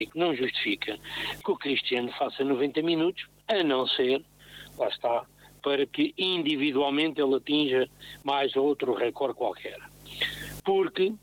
não justifica que o Cristiano faça 90 minutos, a não ser, lá está, para que individualmente ele atinja mais outro recorde qualquer. Porque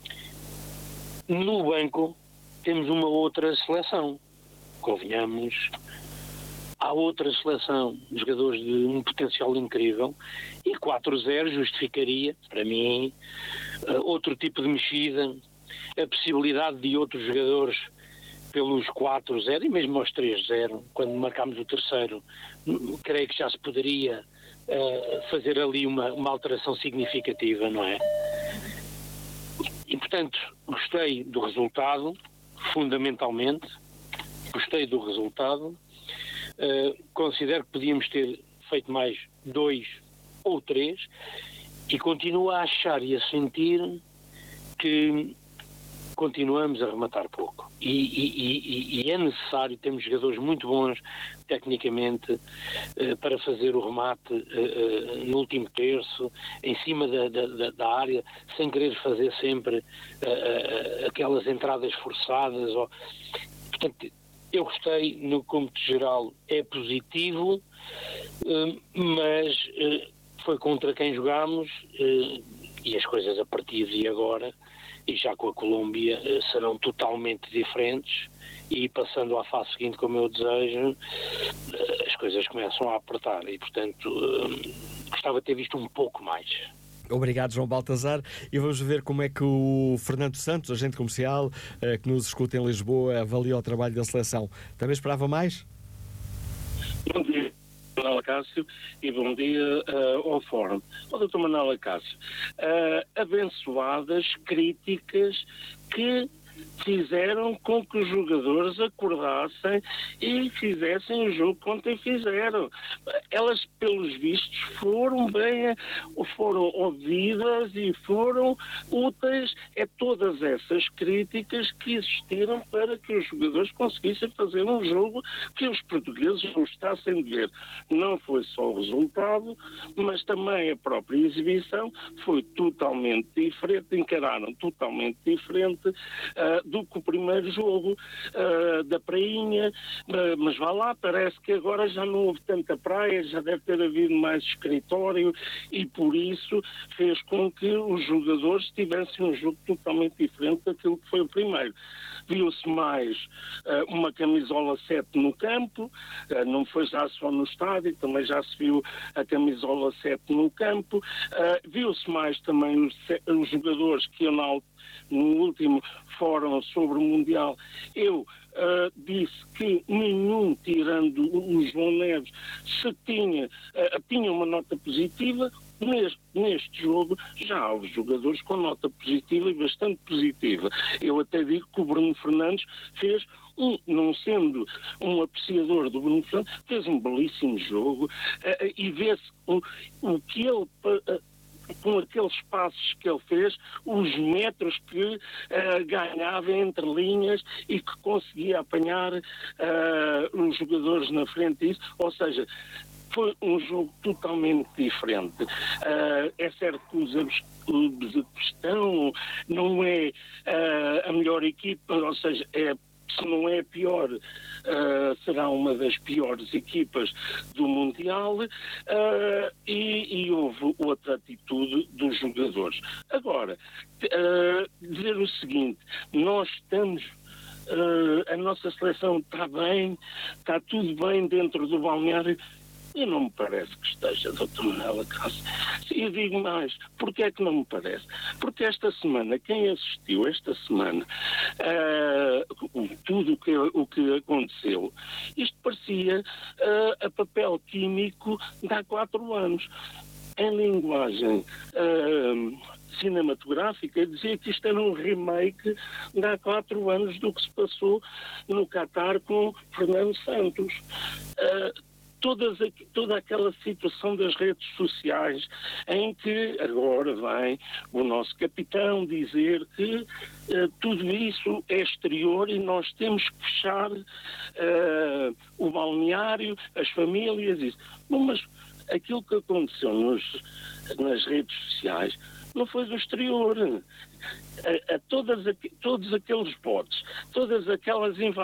no banco temos uma outra seleção, convenhamos, há outra seleção de jogadores de um potencial incrível e 4-0 justificaria, para mim, outro tipo de mexida, a possibilidade de outros jogadores pelos 4-0 e mesmo aos 3-0, quando marcámos o terceiro, creio que já se poderia fazer ali uma alteração significativa, não é? E, portanto, gostei do resultado, fundamentalmente, gostei do resultado, considero que podíamos ter feito mais 2 ou 3 e continuo a achar e a sentir que continuamos a rematar pouco e é necessário, temos jogadores muito bons tecnicamente para fazer o remate no último terço, em cima da área, sem querer fazer sempre aquelas entradas forçadas. Portanto, eu gostei, no cômputo geral é positivo, mas foi contra quem jogámos e as coisas a partir de agora e já com a Colômbia serão totalmente diferentes e passando à fase seguinte como eu desejo, as coisas começam a apertar e portanto gostava de ter visto um pouco mais. Obrigado, João Baltazar, e vamos ver como é que o Fernando Santos, agente comercial, que nos escuta em Lisboa, avalia o trabalho da seleção. Também esperava mais? Bom dia, Manuel Cássio, e bom dia ao Fórum. Ó, Dr. Manuel Cássio, abençoadas críticas que fizeram com que os jogadores acordassem e fizessem o jogo que ontem fizeram. Elas, pelos vistos, foram ouvidas e foram úteis a todas essas críticas que existiram para que os jogadores conseguissem fazer um jogo que os portugueses gostassem de ver. Não foi só o resultado, mas também a própria exibição foi totalmente diferente, encararam totalmente diferente do que o primeiro jogo da prainha, mas vá lá, parece que agora já não houve tanta praia, já deve ter havido mais escritório e por isso fez com que os jogadores tivessem um jogo totalmente diferente daquilo que foi o primeiro. Viu-se mais uma camisola 7 no campo, não foi já só no estádio, também já se viu a camisola 7 no campo, viu-se mais também os jogadores que no último fórum sobre o Mundial, eu disse que nenhum, tirando o João Neves, se tinha uma nota positiva. Neste jogo já houve jogadores com nota positiva e bastante positiva. Eu até digo que o Bruno Fernandes fez, não sendo um apreciador do Bruno Fernandes, fez um belíssimo jogo e vê-se o que ele... com aqueles passos que ele fez, os metros que ganhava entre linhas e que conseguia apanhar os jogadores na frente disso, ou seja, foi um jogo totalmente diferente. É certo que os Uzbequistão não é a melhor equipa, ou seja, se não é a pior, será uma das piores equipas do Mundial e houve outra atitude dos jogadores. Agora, dizer o seguinte, nós estamos... a nossa seleção está bem, está tudo bem dentro do balneário. E não me parece que esteja, Dr. Manuel Cássio. E digo mais, porque é que não me parece? Porque esta semana, quem assistiu esta semana, tudo o que aconteceu, isto parecia a papel químico de há 4 anos. Em linguagem cinematográfica, dizia que isto era um remake de há 4 anos do que se passou no Qatar com Fernando Santos. Toda aquela situação das redes sociais em que agora vem o nosso capitão dizer que tudo isso é exterior e nós temos que fechar o balneário, as famílias, isso. Bom, mas aquilo que aconteceu nas redes sociais não foi do exterior. a todos aqueles votos, todas aquelas invasões